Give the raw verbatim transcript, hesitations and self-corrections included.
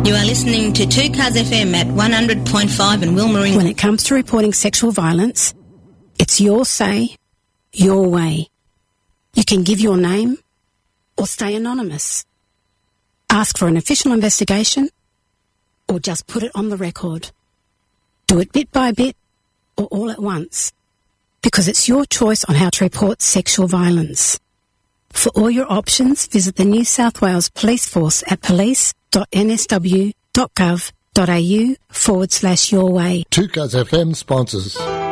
You are listening to two Cars F M at one hundred point five in Wilmering. When it comes to reporting sexual violence, it's your say, your way. You can give your name or stay anonymous. Ask for an official investigation or just put it on the record. Do it bit by bit or all at once, because it's your choice on how to report sexual violence. For all your options, visit the New South Wales Police Force at police.nsw.gov.au forward slash your way. two Cars F M sponsors.